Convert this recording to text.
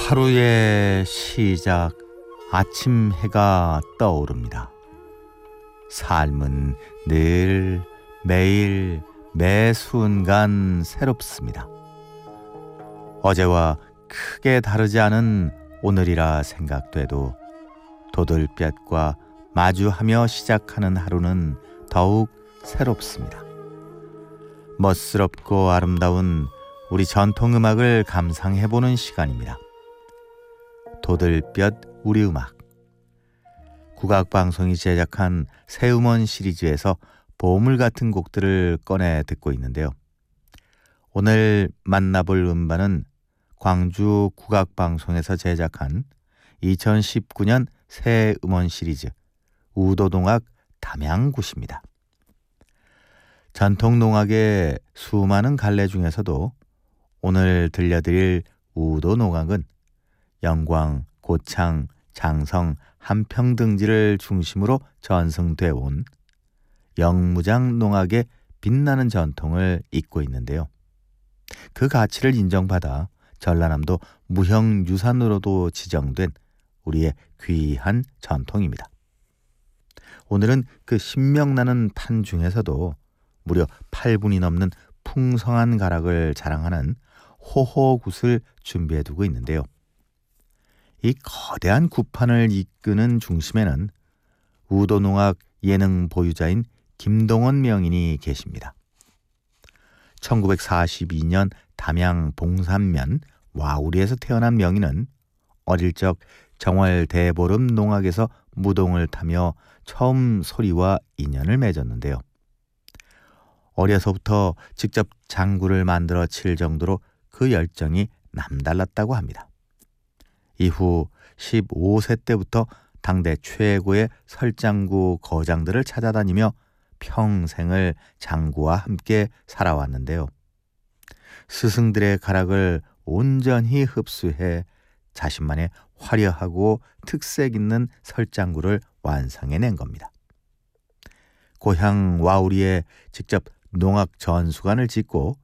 하루의 시작, 아침 해가 떠오릅니다. 삶은 늘 매일 매 순간 새롭습니다. 어제와 크게 다르지 않은 오늘이라 생각돼도 도들볕과 마주하며 시작하는 하루는 더욱 새롭습니다. 멋스럽고 아름다운 우리 전통음악을 감상해보는 시간입니다. 도들볕 우리 음악. 국악방송이 제작한 새음원 시리즈에서 보물 같은 곡들을 꺼내 듣고 있는데요. 오늘 만나볼 음반은 광주 국악방송에서 제작한 2019년 새음원 시리즈 우도농악 담양굿입니다. 전통농악의 수많은 갈래 중에서도 오늘 들려드릴 우도농악은 영광, 고창, 장성, 한평 등지를 중심으로 전승돼 온 영무장 농악의 빛나는 전통을 잇고 있는데요. 그 가치를 인정받아 전라남도 무형유산으로도 지정된 우리의 귀한 전통입니다. 오늘은 그 신명나는 판 중에서도 무려 8분이 넘는 풍성한 가락을 자랑하는 호호굿을 준비해두고 있는데요. 이 거대한 굿판을 이끄는 중심에는 우도농악 예능 보유자인 김동원 명인이 계십니다. 1942년 담양 봉산면 와우리에서 태어난 명인은 어릴 적 정월 대보름 농악에서 무동을 타며 처음 소리와 인연을 맺었는데요. 어려서부터 직접 장구를 만들어 칠 정도로 그 열정이 남달랐다고 합니다. 이후 15세 때부터 당대 최고의 설장구 거장들을 찾아다니며 평생을 장구와 함께 살아왔는데요. 스승들의 가락을 온전히 흡수해 자신만의 화려하고 특색 있는 설장구를 완성해낸 겁니다. 고향 와우리에 직접 농악 전수관을 짓고